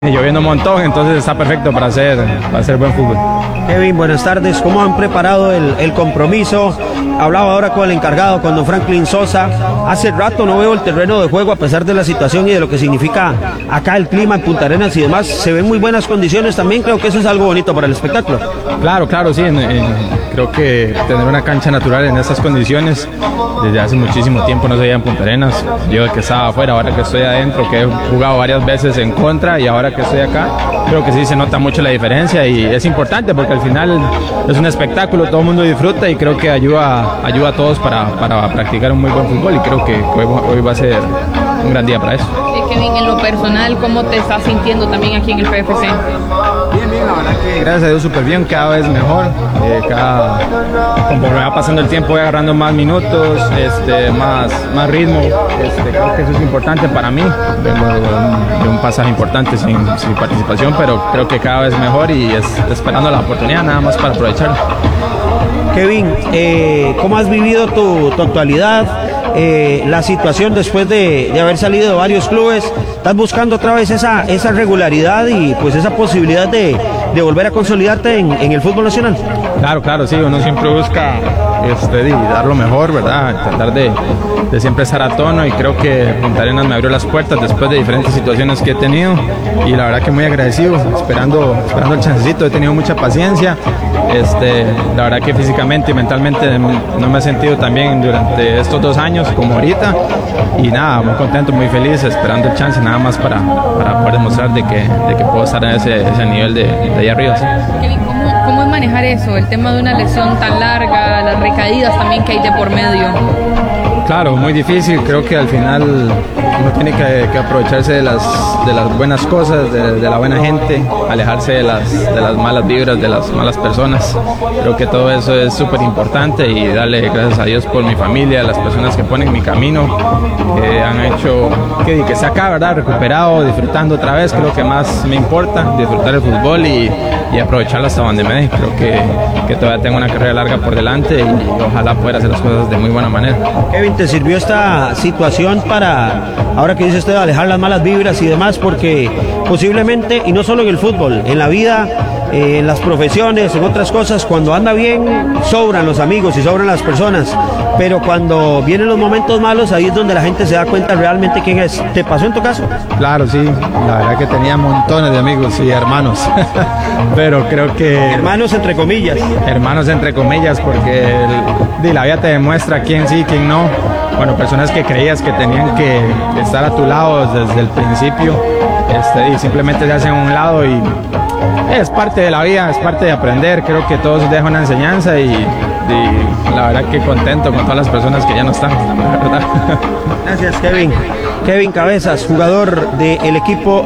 Lloviendo un montón, entonces está perfecto para hacer buen fútbol. Kevin, buenas tardes. ¿Cómo han preparado el compromiso? Hablaba ahora con el encargado, con don Franklin Sosa. Hace rato no veo el terreno de juego a pesar de la situación y de lo que significa acá el clima en Punta Arenas y demás. Se ven muy buenas condiciones también, creo que eso es algo bonito para el espectáculo. Claro, sí. Creo que tener una cancha natural en estas condiciones, desde hace muchísimo tiempo no se veía en Punta Arenas. Yo que estaba afuera, ahora que estoy adentro, que he jugado varias veces en contra y ahora que estoy acá, creo que sí se nota mucho la diferencia y es importante porque al final es un espectáculo, todo el mundo disfruta y creo que ayuda a todos para practicar un muy buen fútbol y creo que hoy va a ser un gran día para eso. Kevin, en lo personal, ¿cómo te estás sintiendo también aquí en el PFC? Bien, la verdad que gracias a Dios súper bien, cada vez mejor, conforme va pasando el tiempo voy agarrando más minutos, más ritmo, creo que eso es importante para mí, vengo de un pasaje importante sin participación, pero creo que cada vez mejor y esperando la oportunidad nada más para aprovecharlo. Kevin, ¿cómo has vivido tu actualidad? La situación después de haber salido de varios clubes, estás buscando otra vez esa regularidad y pues esa posibilidad de volver a consolidarte en el fútbol nacional. Claro, sí, uno siempre busca dar lo mejor, ¿verdad? Tratar de siempre estar a tono y creo que Punta Arenas me abrió las puertas después de diferentes situaciones que he tenido y la verdad que muy agradecido, esperando el chancecito, he tenido mucha paciencia, la verdad que físicamente y mentalmente no me he sentido tan bien durante estos 2 años como ahorita y nada, muy contento, muy feliz, esperando el chance nada más para poder demostrar de que puedo estar en ese nivel de allá arriba. ¿Sí? Kevin, ¿cómo es manejar eso? El tema de una lesión tan larga, las recaídas también que hay de por medio. Claro, muy difícil, creo que al final uno tiene que aprovecharse de las buenas cosas, de la buena gente, alejarse de las malas vibras, de las malas personas. Creo que todo eso es súper importante y darle gracias a Dios por mi familia, las personas que ponen mi camino, que han hecho que esté acá, ¿verdad? Recuperado, disfrutando otra vez, creo que más me importa, disfrutar el fútbol y aprovecharlo hasta donde me dé. Creo que todavía tengo una carrera larga por delante y ojalá pueda hacer las cosas de muy buena manera. Kevin, ¿te sirvió esta situación para, ahora que dice usted, alejar las malas vibras y demás? Porque posiblemente, y no solo en el fútbol, en la vida, en las profesiones, en otras cosas, cuando anda bien, sobran los amigos y sobran las personas, pero cuando vienen los momentos malos, ahí es donde la gente se da cuenta realmente quién es. ¿Te pasó en tu caso? Claro, sí, la verdad que tenía montones de amigos y hermanos, pero creo que... Hermanos entre comillas. Hermanos entre comillas, porque la vida te demuestra quién sí, quién no. Bueno, personas que creías que tenían que estar a tu lado desde el principio, y simplemente se hacen a un lado y es parte de la vida, es parte de aprender. Creo que todo eso deja una enseñanza y la verdad que contento con todas las personas que ya no están, la verdad. Gracias, Kevin. Kevin Cabezas, jugador del equipo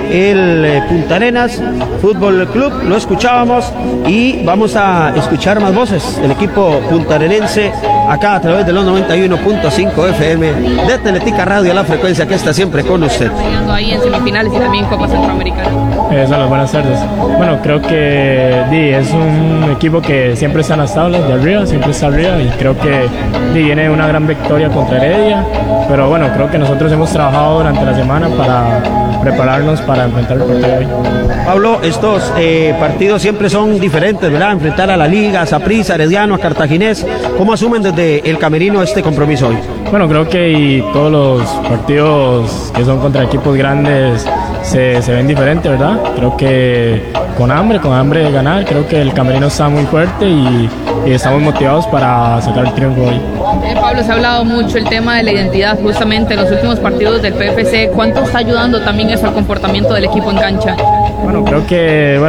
de Punta Arenas Fútbol Club, lo escuchábamos y vamos a escuchar más voces del equipo puntarenense acá a través de los 91.5 FM de Teletica Radio, la frecuencia que está siempre con usted. Ahí en semifinales y también Copa Centroamericana. Hola, buenas tardes. Bueno, creo que es un equipo que siempre está en las tablas de arriba, siempre está arriba y creo que viene una gran victoria contra Heredia, pero bueno, creo que nosotros hemos trabajado durante la semana para prepararnos para enfrentar el partido de hoy. Pablo, estos partidos siempre son diferentes, ¿verdad? Enfrentar a la Liga, a Saprissa, Herediano, a Cartaginés. ¿Cómo asumen desde el camerino este compromiso hoy? Bueno, creo que todos los partidos que son contra equipos grandes se ven diferentes, ¿verdad? Creo que con hambre de ganar, creo que el camerino está muy fuerte y estamos motivados para sacar el triunfo hoy. Pablo, se ha hablado mucho el tema de la identidad justamente en los últimos partidos del PFC. ¿Cuánto está ayudando también eso al comportamiento del equipo en cancha? Bueno, creo que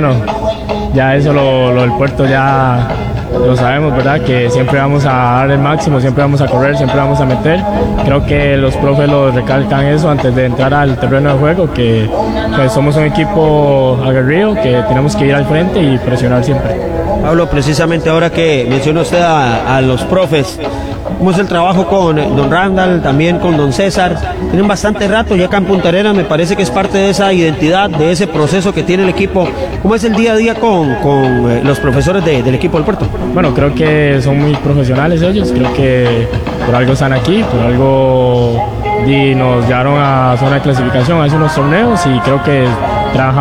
ya eso lo del puerto ya lo sabemos, ¿verdad? Que siempre vamos a dar el máximo, siempre vamos a correr, siempre vamos a meter. Creo que los profes lo recalcan eso antes de entrar al terreno de juego, que somos un equipo aguerrido, que tenemos que ir al frente y presionar siempre. Pablo, precisamente ahora que menciona usted a los profes, ¿cómo es el trabajo con don Randall, también con don César? Tienen bastante rato ya acá en Punta Arenas, me parece que es parte de esa identidad, de ese proceso que tiene el equipo. ¿Cómo es el día a día con los profesores del equipo del Puerto? Bueno, creo que son muy profesionales ellos, creo que por algo están aquí, por algo nos llevaron a zona de clasificación, a hacer unos torneos y creo que trabajamos